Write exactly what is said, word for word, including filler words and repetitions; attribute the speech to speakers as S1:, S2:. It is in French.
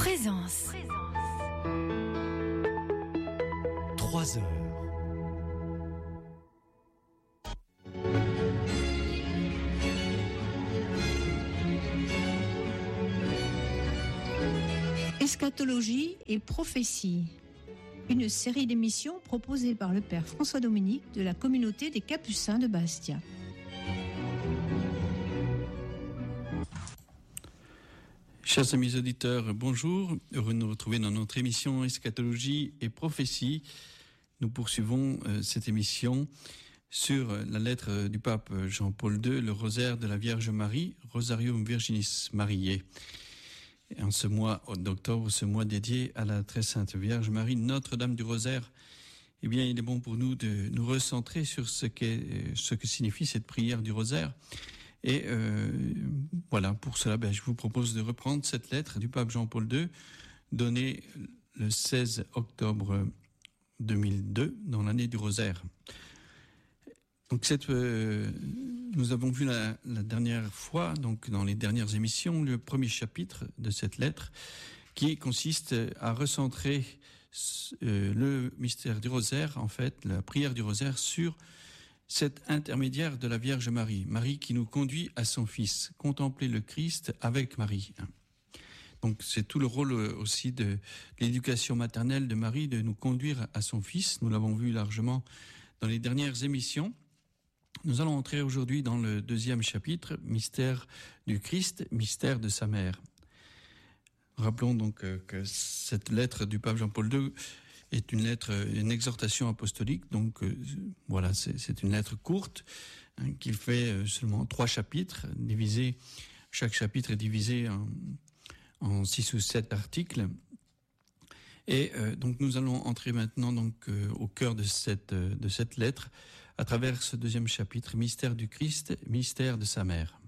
S1: Présence.
S2: Trois heures.
S3: Eschatologie et prophétie. Une série d'émissions proposée par le père François Dominique de la communauté des Capucins de Bastia.
S4: Chers amis auditeurs, bonjour. Heureux de nous retrouver dans notre émission Eschatologie et prophétie. Nous poursuivons euh, cette émission sur la lettre du pape Jean-Paul deux, le rosaire de la Vierge Marie, Rosarium Virginis Mariae. Et en ce mois d'octobre, ce mois dédié à la très sainte Vierge Marie, Notre-Dame du Rosaire, eh bien, il est bon pour nous de nous recentrer sur ce qu'est, ce que signifie cette prière du rosaire. Et euh, voilà, pour cela, ben, je vous propose de reprendre cette lettre du pape Jean-Paul deux, donnée le seize octobre deux mille deux, dans l'année du rosaire. Donc, cette, euh, nous avons vu la, la dernière fois, donc dans les dernières émissions, le premier chapitre de cette lettre, qui consiste à recentrer euh, le mystère du rosaire, en fait, la prière du rosaire, sur cet intermédiaire de la Vierge Marie, Marie qui nous conduit à son Fils, contempler le Christ avec Marie. Donc c'est tout le rôle aussi de l'éducation maternelle de Marie, de nous conduire à son Fils. Nous l'avons vu largement dans les dernières émissions. Nous allons entrer aujourd'hui dans le deuxième chapitre, mystère du Christ, mystère de sa mère. Rappelons donc que cette lettre du pape Jean-Paul deux est une lettre, une exhortation apostolique, donc euh, voilà, c'est, c'est une lettre courte hein, qui fait euh, seulement trois chapitres, divisés, chaque chapitre est divisé en, en six ou sept articles. Et euh, donc nous allons entrer maintenant donc euh, au cœur de cette euh, de cette lettre à travers ce deuxième chapitre, mystère du Christ, mystère de sa mère.